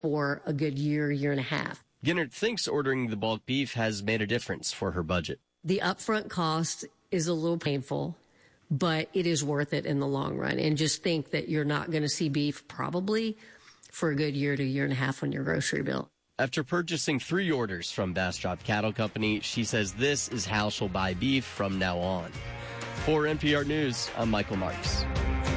for a good year and a half. Ginnert thinks ordering the bulk beef has made a difference for her budget. The upfront cost is a little painful, but it is worth it in the long run. And just think that you're not going to see beef probably for a good year to year and a half on your grocery bill. After purchasing 3 orders from Bastrop Cattle Company, she says this is how she'll buy beef from now on. For NPR News, I'm Michael Marks.